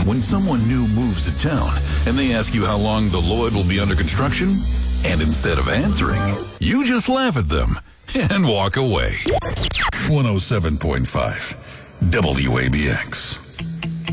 When someone new moves to town and they ask you how long the Lloyd will be under construction, and instead of answering, you just laugh at them and walk away. 107.5 WABX.